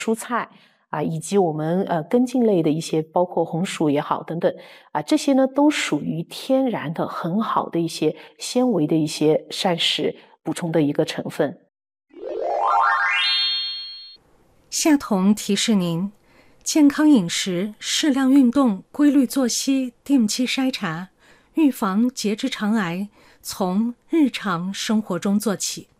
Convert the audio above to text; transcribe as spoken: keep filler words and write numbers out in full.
蔬菜啊，以及我们呃根茎类的一些，包括红薯也好等等啊，这些呢都属于天然的很好的一些纤维的一些膳食补充的一个成分。 夏彤提示您：健康饮食、适量运动、规律作息、定期筛查，预防结直肠癌，从日常生活中做起。